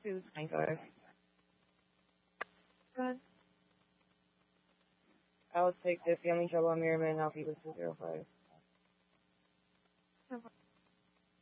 225. Good. I'll take the family trouble on Merriman, and I'll keep it 205. No problem.